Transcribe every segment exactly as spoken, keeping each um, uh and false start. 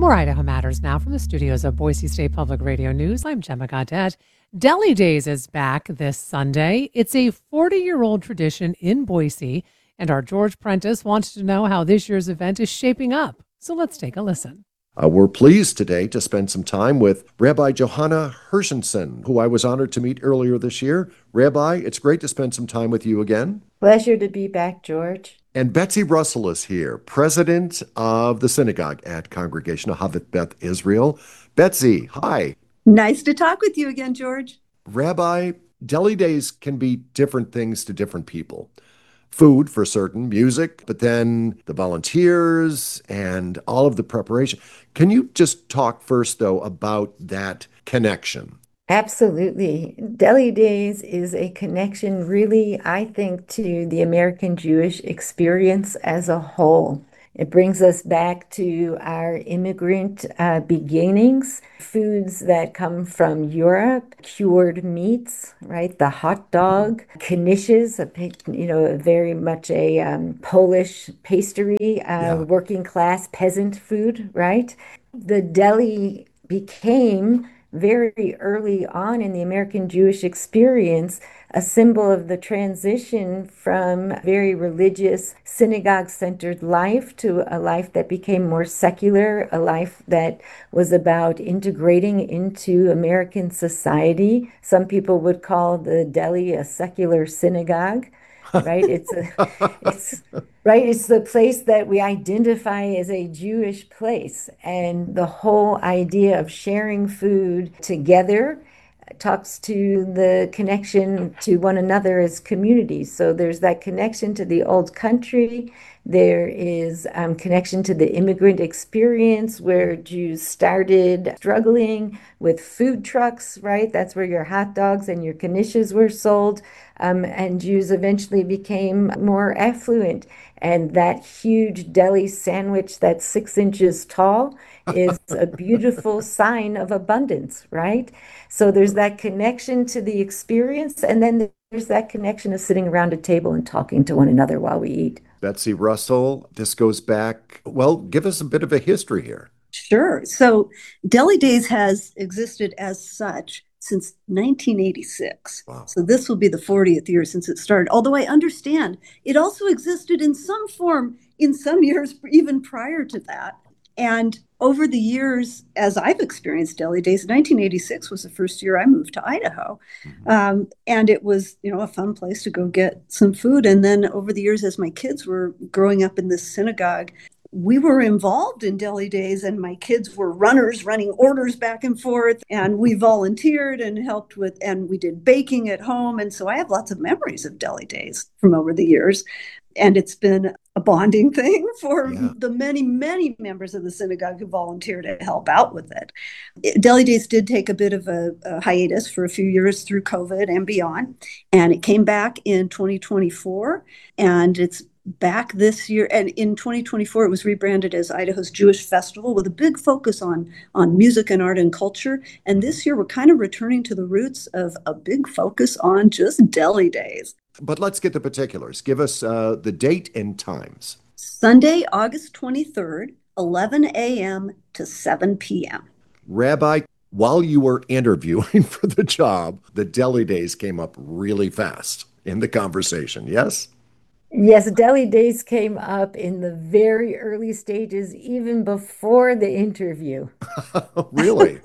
More Idaho Matters now from the studios of Boise State Public Radio News. I'm Gemma Gaudet. Deli Days is back this Sunday. It's a forty-year-old tradition in Boise, and our George Prentice wants to know how this year's event is shaping up. So let's take a listen. Uh, we're pleased today to spend some time with Rabbi Johanna Hershenson, who I was honored to meet earlier this year. Rabbi, it's great to spend some time with you again. Pleasure to be back, George. And Betsy Russell is here, president of the synagogue at Congregation Ahavat Beth Israel. Betsy, hi. Nice to talk with you again, George. Rabbi, Deli Days can be different things to different people. Food for certain, music, but then the volunteers and all of the preparation. Can you just talk first, though, about that connection? Absolutely. Deli Days is a connection, really, I think, to the American Jewish experience as a whole. It brings us back to our immigrant uh, beginnings, foods that come from Europe, cured meats, right? The hot dog, knishes, a, you know, very much a um, Polish pastry, uh, Yeah. working class peasant food, right? The deli became very early on in the American Jewish experience a symbol of the transition from very religious, synagogue-centered life to a life that became more secular, a life that was about integrating into American society. Some people would call the deli a secular synagogue, right? It's a, it's right. It's the place that we identify as a Jewish place, and the whole idea of sharing food together talks to the connection to one another as communities. So there's that connection to the old country. There is um, connection to the immigrant experience where Jews started struggling with food trucks, right? That's where your hot dogs and your knishes were sold. Um, and Jews eventually became more affluent. And that huge deli sandwich that's six inches tall is a beautiful sign of abundance, right? So there's that connection to the experience, and then there's that connection of sitting around a table and talking to one another while we eat. Betsy Russell, this goes back, well, give us a bit of a history here. Sure. So Deli Days has existed as such since nineteen eighty-six. Wow. So this will be the fortieth year since it started. Although I understand it also existed in some form in some years even prior to that. And over the years, as I've experienced Deli Days, nineteen eighty-six was the first year I moved to Idaho. Mm-hmm. Um, and it was, you know, a fun place to go get some food. And then over the years, as my kids were growing up in this synagogue, we were involved in Deli Days, and my kids were runners running orders back and forth, and we volunteered and helped with, and we did baking at home. And so I have lots of memories of Deli Days from over the years. And it's been a bonding thing for Yeah. the many, many members of the synagogue who volunteered to help out with it. It- Deli Days did take a bit of a, a hiatus for a few years through COVID and beyond. And it came back in twenty twenty-four, and it's back this year. And in twenty twenty-four, it was rebranded as Idaho's Jewish Festival with a big focus on, on music and art and culture. And this year, we're kind of returning to the roots of a big focus on just Deli Days. But let's get the particulars. Give us uh, the date and times. Sunday, August twenty-third, eleven a.m. to seven p.m. Rabbi, while you were interviewing for the job, the Deli Days came up really fast in the conversation, yes? Yes, Deli Days came up in the very early stages, even before the interview. Really?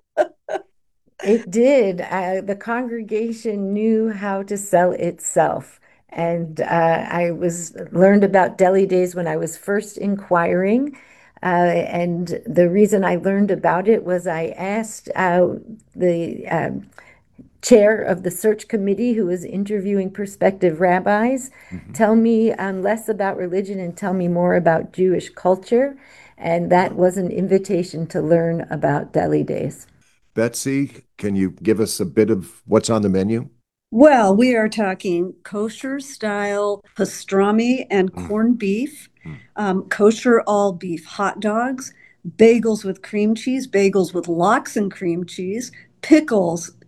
It did. Uh, the congregation knew how to sell itself. And uh, I was learned about Deli Days when I was first inquiring. Uh, and the reason I learned about it was I asked uh, the um, chair of the search committee who was interviewing prospective rabbis, Mm-hmm. tell me um, less about religion and tell me more about Jewish culture. And that was an invitation to learn about Deli Days. Betsy, can you give us a bit of what's on the menu? Well, we are talking kosher style pastrami and Mm. corned beef, Mm. um, kosher all beef hot dogs, bagels with cream cheese, bagels with lox and cream cheese, pickles,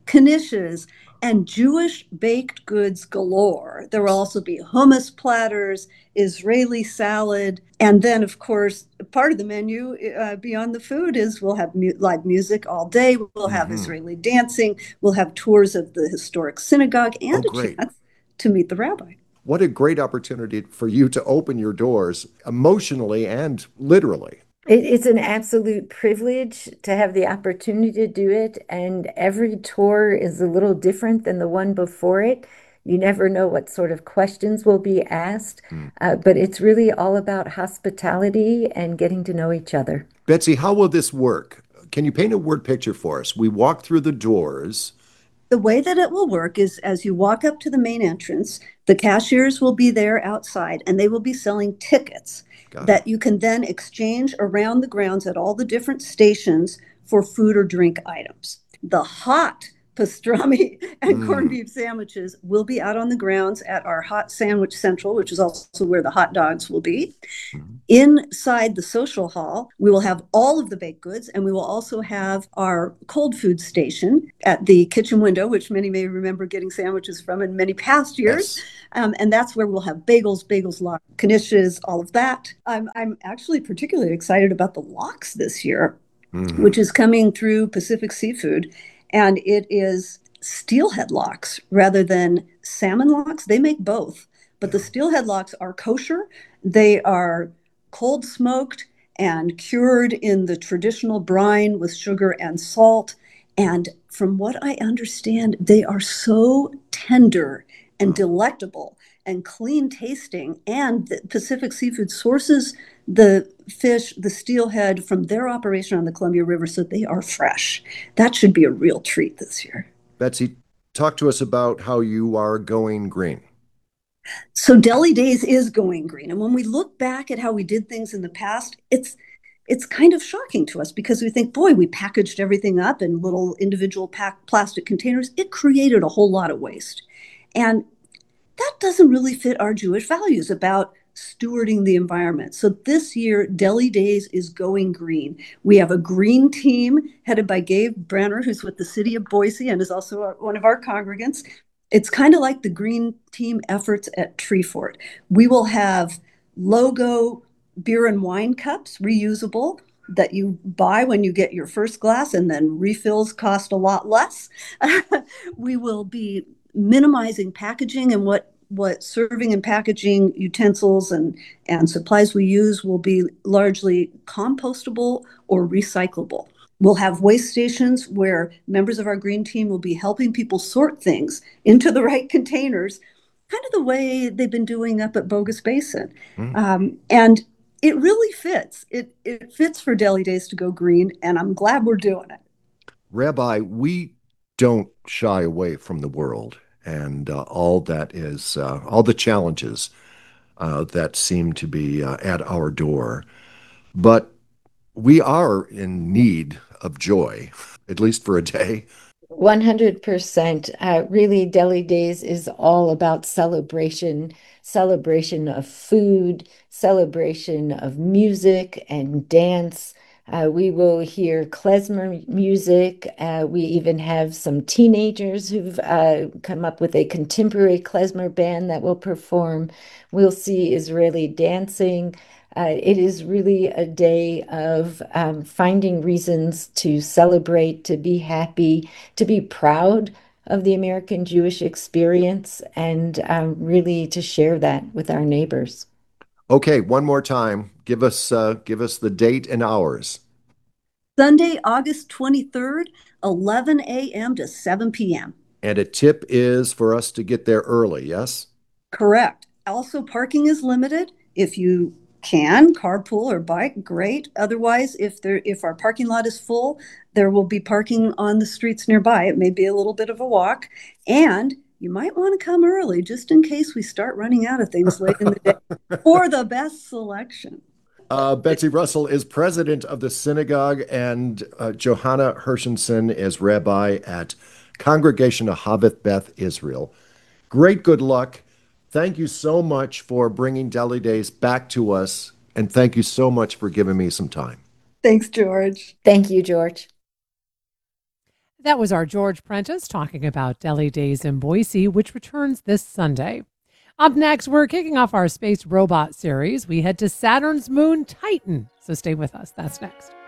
knishes, and Jewish baked goods galore. There will also be hummus platters, Israeli salad, and then, of course, part of the menu uh, beyond the food is we'll have mu- live music all day. We'll have mm-hmm. Israeli dancing. We'll have tours of the historic synagogue and oh, a great. chance to meet the rabbi. What a great opportunity for you to open your doors emotionally and literally. It, it's an absolute privilege to have the opportunity to do it. And every tour is a little different than the one before it. You never know what sort of questions will be asked, mm. uh, but it's really all about hospitality and getting to know each other. Betsy, how will this work? Can you paint a word picture for us? We walk through the doors. The way that it will work is as you walk up to the main entrance, the cashiers will be there outside and they will be selling tickets that you can then exchange around the grounds at all the different stations for food or drink items. The hot pastrami and mm. corned beef sandwiches will be out on the grounds at our Hot Sandwich Central, which is also where the hot dogs will be. Mm-hmm. Inside the social hall, we will have all of the baked goods, and we will also have our cold food station at the kitchen window, which many may remember getting sandwiches from in many past years. Yes. Um, and that's where we'll have bagels, bagels, lox, knishes, all of that. I'm, I'm actually particularly excited about the lox this year, mm-hmm. which is coming through Pacific Seafood. And it is steelhead lox rather than salmon lox. They make both, but the steelhead lox are kosher. They are cold smoked and cured in the traditional brine with sugar and salt. And from what I understand, they are so tender and delectable and clean tasting. And the Pacific Seafood sources the fish, the steelhead, from their operation on the Columbia River, so they are fresh. That should be a real treat this year. Betsy, talk to us about how you are going green. So Deli Days is going green. And when we look back at how we did things in the past, it's it's kind of shocking to us because we think, boy, we packaged everything up in little individual pack plastic containers. It created a whole lot of waste. And that doesn't really fit our Jewish values about stewarding the environment. So this year, Deli Days is going green. We have a green team headed by Gabe Brenner, who's with the city of Boise and is also one of our congregants. It's kind of like the green team efforts at Treefort. We will have logo beer and wine cups, reusable, that you buy when you get your first glass, and then refills cost a lot less. We will be minimizing packaging, and what what serving and packaging utensils and, and supplies we use will be largely compostable or recyclable. We'll have waste stations where members of our green team will be helping people sort things into the right containers, kind of the way they've been doing up at Bogus Basin. Mm. Um, and it really fits. It, it fits for Deli Days to go green, and I'm glad we're doing it. Rabbi, we don't shy away from the world and uh, all that is, uh, all the challenges uh, that seem to be uh, at our door. But we are in need of joy, at least for a day. one hundred percent. Uh, really, Deli Days is all about celebration, celebration of food, celebration of music and dance. Uh, we will hear klezmer music. Uh, we even have some teenagers who've uh, come up with a contemporary klezmer band that will perform. We'll see Israeli dancing. Uh, it is really a day of um, finding reasons to celebrate, to be happy, to be proud of the American Jewish experience, and um, really to share that with our neighbors. Okay, one more time. Give us uh, give us the date and hours. Sunday, August twenty-third, eleven a.m. to seven p.m. And a tip is for us to get there early, yes? Correct. Also, parking is limited. If you can carpool or bike, great. Otherwise, if there if our parking lot is full, there will be parking on the streets nearby. It may be a little bit of a walk, and you might want to come early just in case we start running out of things late in the day for the best selection. Uh, Betsy Russell is president of the synagogue, and uh, Johanna Hershenson is rabbi at Congregation Ahaveth Beth Israel. Great good luck. Thank you so much for bringing Deli Days back to us, and thank you so much for giving me some time. Thanks, George. Thank you, George. That was our George Prentice talking about Deli Days in Boise, which returns this Sunday. Up next, we're kicking off our space robot series. We head to Saturn's moon Titan. So stay with us. That's next.